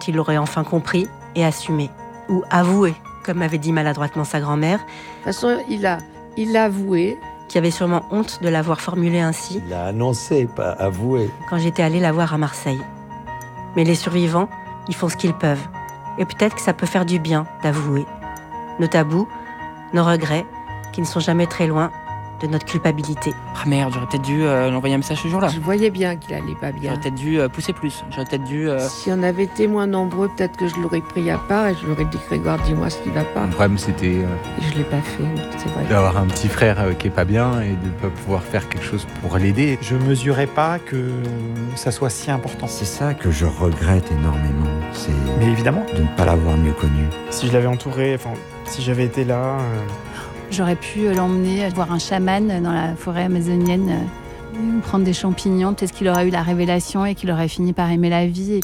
qu'il l'aurait enfin compris et assumé. Ou avoué, comme m'avait dit maladroitement sa grand-mère. De toute façon, il a avoué. Qui avait sûrement honte de l'avoir formulé ainsi. Il a annoncé, pas avoué. Quand j'étais allée la voir à Marseille. Mais les survivants, ils font ce qu'ils peuvent. Et peut-être que ça peut faire du bien d'avouer. Nos tabous, nos regrets, qui ne sont jamais très loin de notre culpabilité. Ah merde, j'aurais peut-être dû l'envoyer un message ce jour-là. Je voyais bien qu'il allait pas bien. J'aurais peut-être dû pousser plus. J'aurais peut-être dû... Si on avait été moins nombreux, peut-être que je l'aurais pris à part et je lui aurais dit Grégoire, dis-moi ce qui va pas. Le problème, c'était Et je l'ai pas fait, c'est vrai. d'avoir un petit frère qui est pas bien et de ne pas pouvoir faire quelque chose pour l'aider. Je mesurais pas que ça soit si important. C'est ça que je regrette énormément, c'est Mais évidemment, de ne pas l'avoir mieux connu. si je l'avais entouré, si j'avais été là, J'aurais pu l'emmener voir un chaman dans la forêt amazonienne, prendre des champignons. Peut-être qu'il aurait eu la révélation et qu'il aurait fini par aimer la vie.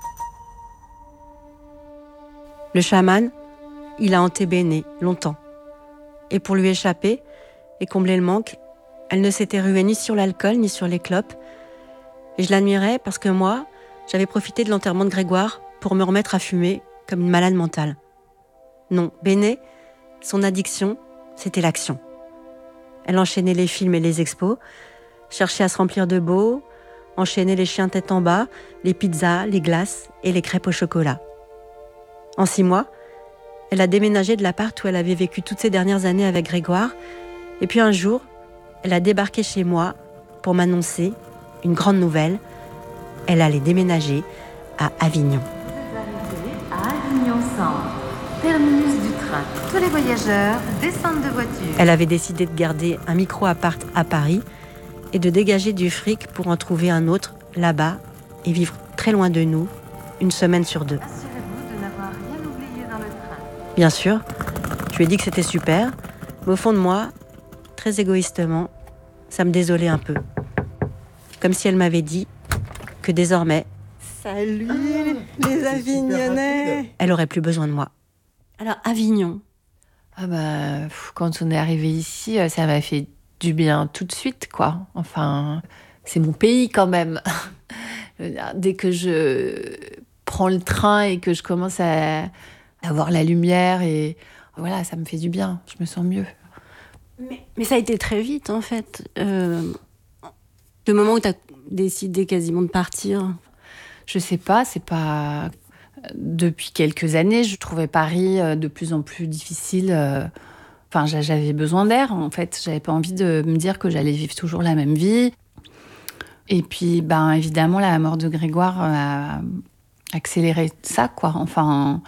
Le chaman, il a hanté Béné longtemps. Et pour lui échapper et combler le manque, elle ne s'était ruée ni sur l'alcool ni sur les clopes. Et je l'admirais parce que moi, j'avais profité de l'enterrement de Grégoire pour me remettre à fumer comme une malade mentale. Non, Béné, son addiction, c'était l'action. Elle enchaînait les films et les expos, cherchait à se remplir de beau, enchaînait les chiens tête en bas, les pizzas, les glaces et les crêpes au chocolat. En 6 mois, elle a déménagé de l'appart où elle avait vécu toutes ces dernières années avec Grégoire. Et puis un jour, elle a débarqué chez moi pour m'annoncer une grande nouvelle. Elle allait déménager à Avignon. Vous arrivez à Avignon Centre, terminus du train. Tous les voyageurs descendent de voiture. Elle avait décidé de garder un micro-appart à Paris et de dégager du fric pour en trouver un autre là-bas et vivre très loin de nous, 1 semaine sur 2. Assurez-vous de n'avoir rien oublié dans le train. Bien sûr, je lui ai dit que c'était super, mais au fond de moi, très égoïstement, ça me désolait un peu. Comme si elle m'avait dit que désormais, salut les Avignonnais, elle aurait plus besoin de moi. Alors Avignon, Quand on est arrivé ici, ça m'a fait du bien tout de suite, quoi. Enfin, c'est mon pays quand même. Dès que je prends le train et que je commence à voir la lumière, et voilà, ça me fait du bien. Je me sens mieux. mais ça a été très vite en fait. Le moment où tu as décidé quasiment de partir. Je sais pas, c'est pas... Depuis quelques années, je trouvais Paris de plus en plus difficile. Enfin, j'avais besoin d'air, en fait. J'avais pas envie de me dire que j'allais vivre toujours la même vie. Et puis, évidemment, la mort de Grégoire a accéléré ça, quoi. Enfin,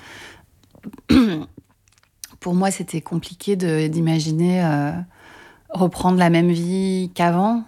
pour moi, c'était compliqué d'imaginer reprendre la même vie qu'avant.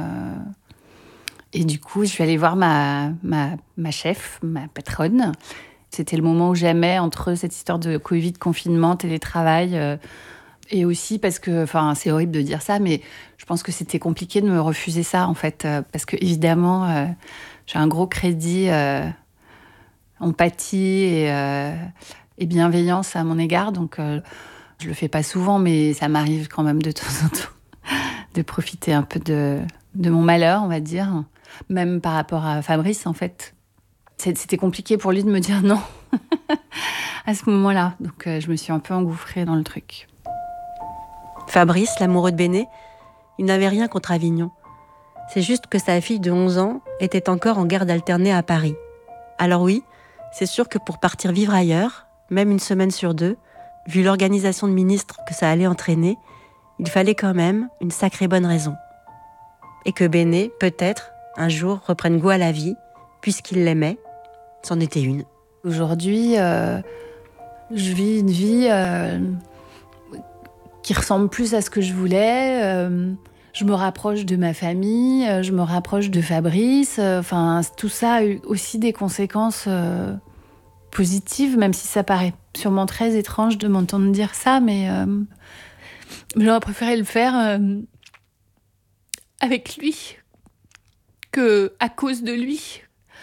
Et du coup, je suis allée voir ma chef, ma patronne. C'était le moment où jamais, entre cette histoire de Covid, confinement, télétravail, et aussi parce que, c'est horrible de dire ça, mais je pense que c'était compliqué de me refuser ça, en fait, parce que évidemment, j'ai un gros crédit empathie et bienveillance à mon égard, donc je le fais pas souvent, mais ça m'arrive quand même de temps en temps de profiter un peu de mon malheur, on va dire. Même par rapport à Fabrice, en fait. C'était compliqué pour lui de me dire non à ce moment-là. Donc, je me suis un peu engouffrée dans le truc. Fabrice, l'amoureux de Béné, il n'avait rien contre Avignon. C'est juste que sa fille de 11 ans était encore en garde alternée à Paris. Alors oui, c'est sûr que pour partir vivre ailleurs, même 1 semaine sur 2, vu l'organisation de ministres que ça allait entraîner, il fallait quand même une sacrée bonne raison. Et que Béné, peut-être, un jour, reprenne goût à la vie, puisqu'il l'aimait, c'en était une. Aujourd'hui, je vis une vie qui ressemble plus à ce que je voulais. Je me rapproche de ma famille, je me rapproche de Fabrice. Tout ça a eu aussi des conséquences positives, même si ça paraît sûrement très étrange de m'entendre dire ça, mais j'aurais préféré le faire avec lui que à cause de lui.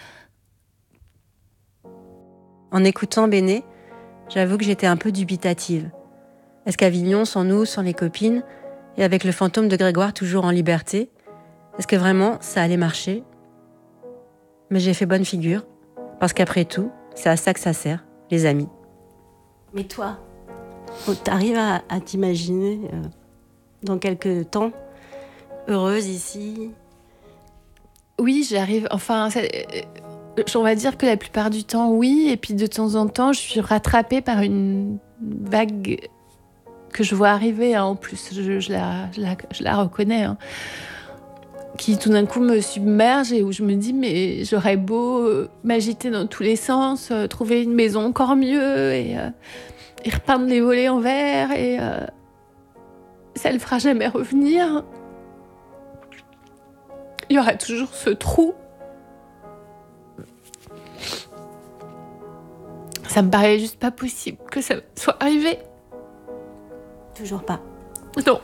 En écoutant Béné, j'avoue que j'étais un peu dubitative. Est-ce qu'Avignon, sans nous, sans les copines, et avec le fantôme de Grégoire toujours en liberté, est-ce que vraiment ça allait marcher ? Mais j'ai fait bonne figure, parce qu'après tout, C'est à ça que ça sert, les amis. Mais toi, t'arrives à t'imaginer dans quelques temps heureuse ici? Oui, j'arrive. Enfin, on va dire que la plupart du temps, oui. Et puis de temps en temps, je suis rattrapée par une vague que je vois arriver. En plus, je la reconnais. Qui tout d'un coup me submerge et où je me dis mais j'aurais beau m'agiter dans tous les sens, trouver une maison encore mieux et repeindre les volets en verre et ça le fera jamais revenir. Il y aura toujours ce trou. Ça me paraît juste pas possible que ça soit arrivé. Toujours pas. Non.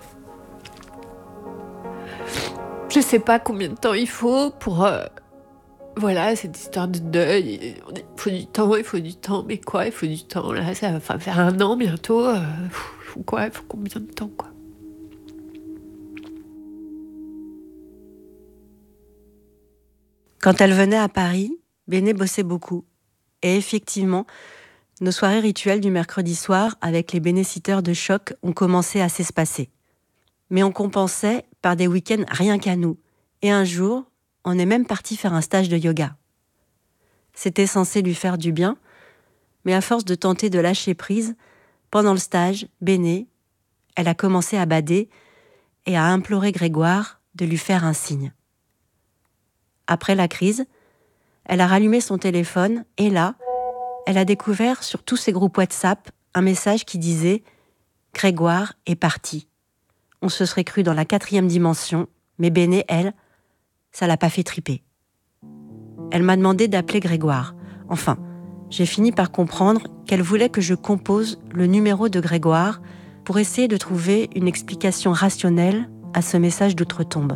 Je sais pas combien de temps il faut pour... voilà, cette histoire de deuil. Il faut du temps. Mais quoi, il faut du temps? Là, ça va faire 1 an bientôt. Il faut combien de temps, quoi? Quand elle venait à Paris, Béné bossait beaucoup. Et effectivement, nos soirées rituelles du mercredi soir avec les bénéciteurs de choc ont commencé à s'espacer. Mais on compensait par des week-ends rien qu'à nous. Et un jour, on est même parti faire un stage de yoga. C'était censé lui faire du bien, mais à force de tenter de lâcher prise, pendant le stage, Béné, elle a commencé à bader et à implorer Grégoire de lui faire un signe. Après la crise, elle a rallumé son téléphone et là, elle a découvert sur tous ses groupes WhatsApp un message qui disait « Grégoire est parti ». On se serait cru dans la 4e dimension, mais Béné, elle, ça l'a pas fait triper. Elle m'a demandé d'appeler Grégoire. Enfin, j'ai fini par comprendre qu'elle voulait que je compose le numéro de Grégoire pour essayer de trouver une explication rationnelle à ce message d'outre-tombe.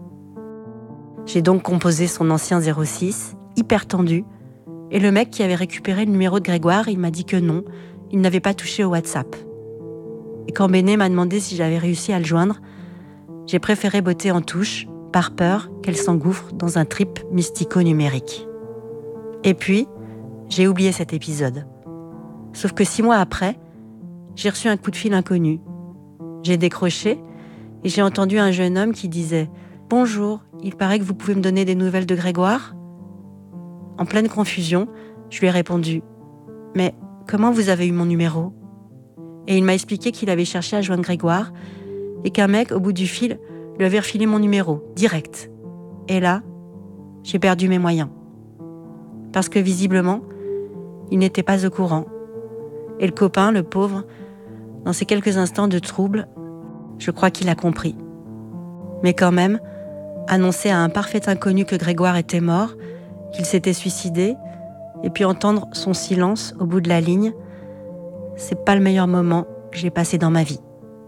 J'ai donc composé son ancien 06, hyper tendu, et le mec qui avait récupéré le numéro de Grégoire, il m'a dit que non, il n'avait pas touché au WhatsApp. Et quand Béné m'a demandé si j'avais réussi à le joindre, j'ai préféré botter en touche, par peur qu'elle s'engouffre dans un trip mystico-numérique. Et puis, j'ai oublié cet épisode. Sauf que 6 mois après, j'ai reçu un coup de fil inconnu. J'ai décroché et j'ai entendu un jeune homme qui disait « Bonjour, il paraît que vous pouvez me donner des nouvelles de Grégoire ?» En pleine confusion, je lui ai répondu « Mais comment vous avez eu mon numéro ?» Et il m'a expliqué qu'il avait cherché à joindre Grégoire et qu'un mec, au bout du fil, lui avait refilé mon numéro, direct. Et là, j'ai perdu mes moyens. Parce que visiblement, il n'était pas au courant. Et le copain, le pauvre, dans ces quelques instants de trouble, je crois qu'il a compris. Mais quand même, annoncer à un parfait inconnu que Grégoire était mort, qu'il s'était suicidé, et puis entendre son silence au bout de la ligne, c'est pas le meilleur moment que j'ai passé dans ma vie.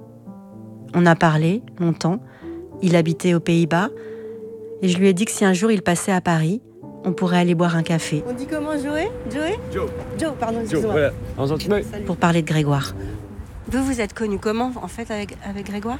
On a parlé longtemps, il habitait aux Pays-Bas, et je lui ai dit que si un jour il passait à Paris, on pourrait aller boire un café. On dit comment, Joey? Joe, pardon, excuse-moi. Voilà, enchanté. Pour parler de Grégoire. Vous êtes connus comment, en fait, avec Grégoire?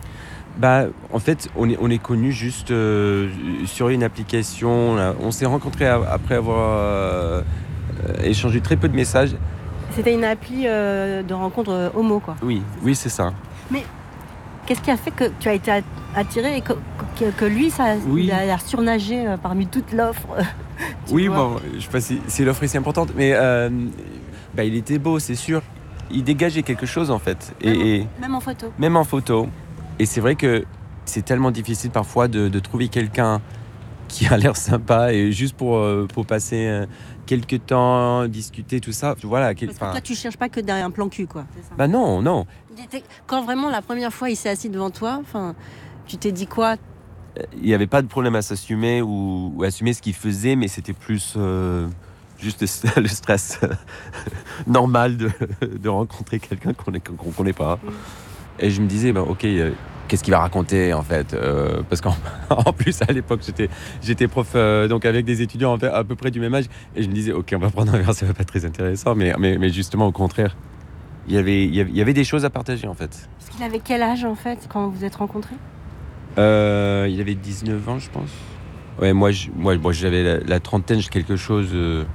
En fait, on est connus juste sur une application. On s'est rencontrés après avoir échangé très peu de messages. C'était une appli de rencontre homo, quoi. Oui, c'est ça. Mais qu'est-ce qui a fait que tu as été attiré et que lui, il a surnagé parmi toute l'offre? Oui, bon, je sais pas si l'offre est si importante, mais il était beau, c'est sûr. Il dégageait quelque chose, en fait. Même en photo. Même en photo. Et c'est vrai que c'est tellement difficile parfois de trouver quelqu'un qui a l'air sympa et juste pour passer quelques temps, discuter, tout ça. Voilà. Parce que toi, tu cherches pas que derrière un plan cul, quoi. C'est ça. Non. Quand vraiment la première fois il s'est assis devant toi, tu t'es dit quoi? Il n'y avait pas de problème à s'assumer ou assumer ce qu'il faisait, mais c'était plus juste le stress normal de rencontrer quelqu'un qu'on connaît pas. Et je me disais, ok, qu'est-ce qu'il va raconter en fait, parce qu'en plus à l'époque j'étais prof donc avec des étudiants à peu près du même âge, et je me disais ok, on va prendre un verre, ça va pas être très intéressant, mais justement au contraire, il y avait des choses à partager en fait. Parce qu'il avait quel âge en fait quand vous vous êtes rencontrés? Il avait 19 ans je pense. Ouais, moi j'avais la trentaine, quelque chose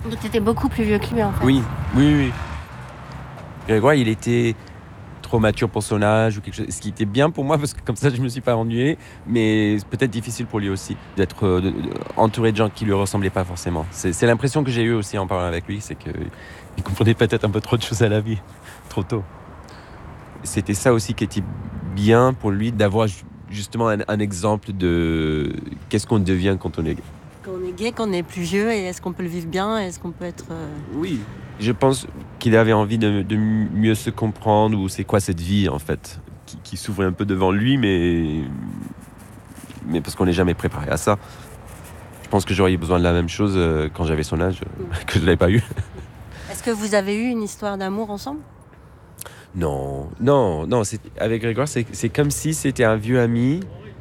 Donc tu étais beaucoup plus vieux que lui en fait. Oui. Grégoire, il était trop mature pour son âge ou quelque chose. Ce qui était bien pour moi parce que comme ça, je me suis pas ennuyé. Mais c'est peut-être difficile pour lui aussi d'être entouré de gens qui lui ressemblaient pas forcément. C'est l'impression que j'ai eue aussi en parlant avec lui, c'est qu'il comprenait peut-être un peu trop de choses à la vie, trop tôt. C'était ça aussi qui était bien pour lui d'avoir justement un exemple de qu'est-ce qu'on devient quand on est gay. Quand on est gay, quand on est plus vieux, et est-ce qu'on peut le vivre bien, est-ce qu'on peut être... Oui. Je pense qu'il avait envie de mieux se comprendre, ou c'est quoi cette vie en fait, qui s'ouvre un peu devant lui, mais parce qu'on n'est jamais préparé à ça. Je pense que j'aurais eu besoin de la même chose quand j'avais son âge, que je ne l'avais pas eu. Est-ce que vous avez eu une histoire d'amour ensemble ? Non. Avec Grégoire, c'est comme si c'était un vieux ami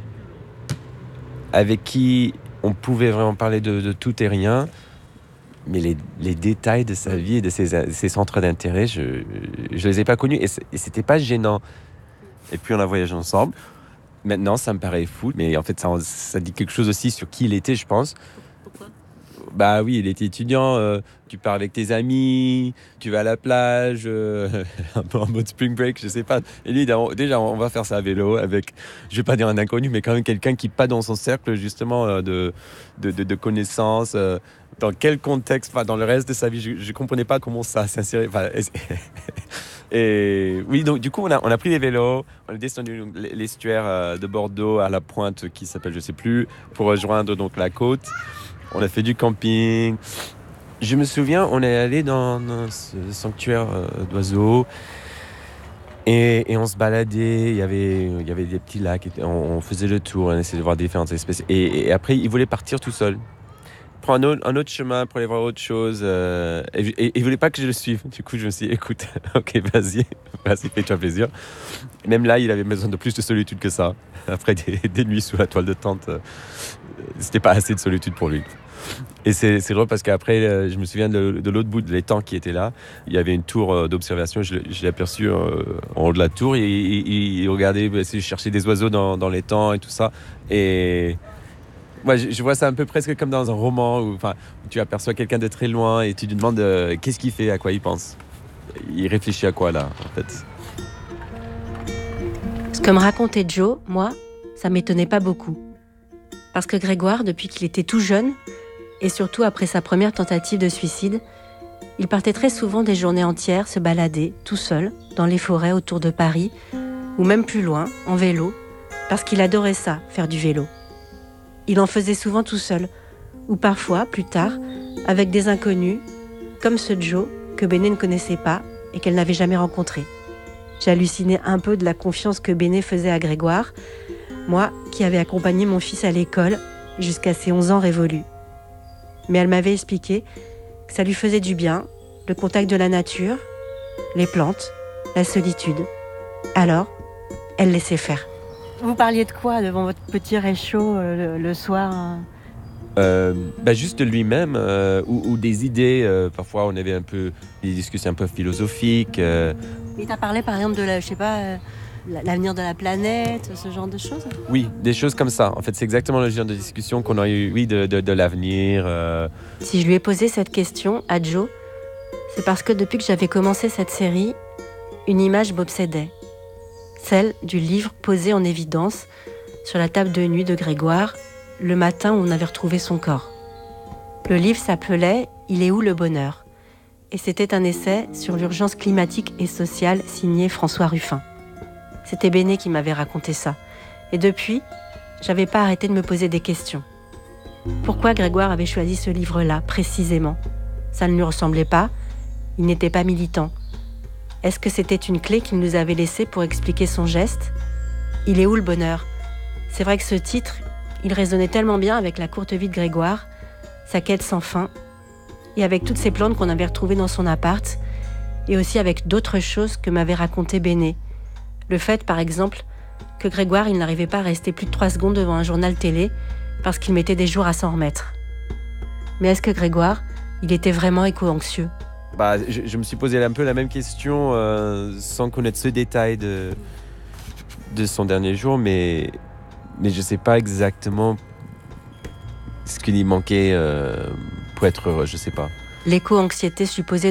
avec qui on pouvait vraiment parler de tout et rien. Mais les détails de sa vie et de ses centres d'intérêt, je les ai pas connus. Et c'était pas gênant. Et puis on a voyagé ensemble. Maintenant, ça me paraît fou. Mais en fait, ça dit quelque chose aussi sur qui il était, je pense. Pourquoi ? Bah oui, il était étudiant. Tu pars avec tes amis, tu vas à la plage, un peu en mode spring break, je sais pas. Et lui, déjà, on va faire ça à vélo avec, je vais pas dire un inconnu, mais quand même quelqu'un qui n'est pas dans son cercle, justement, de connaissances. Dans quel contexte, dans le reste de sa vie, je comprenais pas comment ça s'insérait. Et oui, donc du coup, on a pris les vélos, on est descendu l'estuaire de Bordeaux à la pointe qui s'appelle, je sais plus, pour rejoindre donc la côte. On a fait du camping. Je me souviens, on est allé dans ce sanctuaire d'oiseaux et on se baladait. Il y avait des petits lacs. On faisait le tour, on essayait de voir différentes espèces. Et après, il voulait partir tout seul. Prendre un autre chemin pour aller voir autre chose. Et il voulait pas que je le suive. Du coup, je me suis dit, écoute, ok, vas-y, fais-toi plaisir. Même là, il avait besoin de plus de solitude que ça. Après des nuits sous la toile de tente, c'était pas assez de solitude pour lui. Et c'est drôle parce qu'après, je me souviens de l'autre bout de l'étang qui était là. Il y avait une tour d'observation. Je l'ai aperçu en haut de la tour. Et il regardait, il cherchait des oiseaux dans l'étang et tout ça. Et moi, je vois ça un peu presque comme dans un roman où tu aperçois quelqu'un de très loin et tu lui demandes qu'est-ce qu'il fait, à quoi il pense. Il réfléchit à quoi là, en fait. Ce que me racontait Joe, moi, ça m'étonnait pas beaucoup. Parce que Grégoire, depuis qu'il était tout jeune, et surtout après sa première tentative de suicide, il partait très souvent des journées entières se balader, tout seul, dans les forêts autour de Paris, ou même plus loin, en vélo, parce qu'il adorait ça, faire du vélo. Il en faisait souvent tout seul, ou parfois, plus tard, avec des inconnus, comme ce Joe que Béné ne connaissait pas et qu'elle n'avait jamais rencontré. J'hallucinais un peu de la confiance que Béné faisait à Grégoire, moi qui avais accompagné mon fils à l'école jusqu'à ses 11 ans révolus. Mais elle m'avait expliqué que ça lui faisait du bien, le contact de la nature, les plantes, la solitude. Alors, elle laissait faire. Vous parliez de quoi devant votre petit réchaud le soir Juste de lui-même ou des idées. Parfois, on avait un peu des discussions un peu philosophiques. Il t'a parlé par exemple de l'avenir de la planète, ce genre de choses ? Oui, des choses comme ça. En fait, c'est exactement le genre de discussion qu'on a eu, de l'avenir. Si je lui ai posé cette question à Joe, c'est parce que depuis que j'avais commencé cette série, une image m'obsédait. Celle du livre posé en évidence sur la table de nuit de Grégoire, le matin où on avait retrouvé son corps. Le livre s'appelait « Il est où le bonheur ?» et c'était un essai sur l'urgence climatique et sociale signé François Ruffin. C'était Béné qui m'avait raconté ça. Et depuis, j'avais pas arrêté de me poser des questions. Pourquoi Grégoire avait choisi ce livre-là, précisément ? Ça ne lui ressemblait pas, il n'était pas militant. Est-ce que c'était une clé qu'il nous avait laissée pour expliquer son geste ? Il est où le bonheur ? C'est vrai que ce titre, il résonnait tellement bien avec la courte vie de Grégoire, sa quête sans fin, et avec toutes ces plantes qu'on avait retrouvées dans son appart, et aussi avec d'autres choses que m'avait raconté Béné. Le fait, par exemple, que Grégoire, il n'arrivait pas à rester plus de 3 secondes devant un journal télé parce qu'il mettait des jours à s'en remettre. Mais est-ce que Grégoire, il était vraiment éco-anxieux ? Je me suis posé un peu la même question sans connaître ce détail de son dernier jour, mais je ne sais pas exactement ce qu'il lui manquait pour être heureux, je ne sais pas. L'éco-anxiété supposée